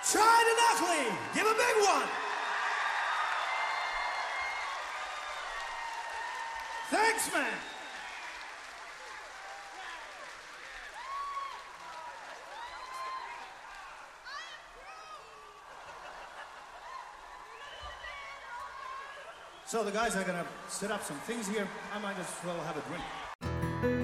China Knuckly, give a big one. Thanks, man. So the guys are gonna set up some things here. I might as well have a drink.